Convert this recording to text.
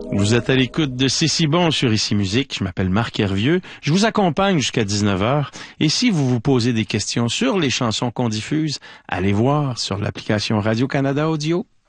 Vous êtes à l'écoute de C'est si bon sur Ici Musique. Je m'appelle Marc Hervieux. Je vous accompagne jusqu'à 19h. Et si vous vous posez des questions sur les chansons qu'on diffuse, allez voir sur l'application Radio-Canada Audio.